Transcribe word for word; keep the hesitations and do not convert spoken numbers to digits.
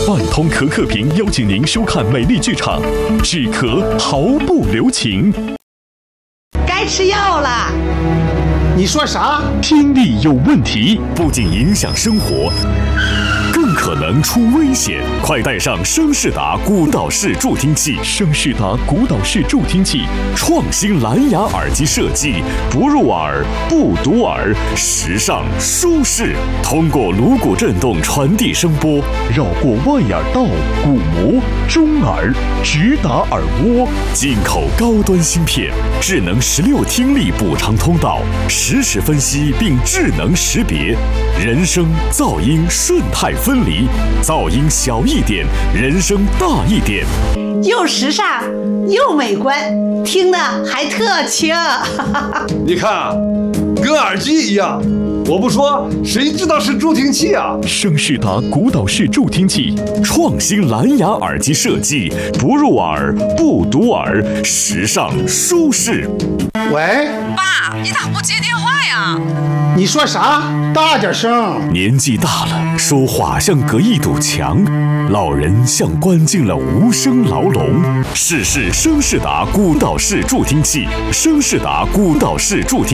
万通可可屏邀请您收看美丽剧场，止咳毫不留情。 该吃药了。 你说啥？ 听力有问题， 不仅影响生活，更可能出危险。快带上声仕达鼓导式助听器。 声仕达鼓导式助听器， 创新蓝牙耳机设计，不入耳不堵耳，时尚舒适，通过颅骨振动传递声波， 绕过外耳道、鼓膜、中耳，直达耳蜗。 进口高端芯片，智能十六听力补偿通道，实时分析并智能识别，人声噪音顺态分离，噪音小一点，人声大一点， 又时尚又美观，听得还特轻。 你看啊，跟耳机一样。我不说，谁知道是助听器啊？ 声仕达鼓导式助听器， 创新蓝牙耳机设计，不入耳不堵耳，时尚舒适。 喂， 爸，你咋不接电话呀？ 你说啥？大点声。 年纪大了，说话像隔一堵墙，老人像关进了无声牢笼。试试声仕达鼓导式助听器，声仕达鼓导式助听。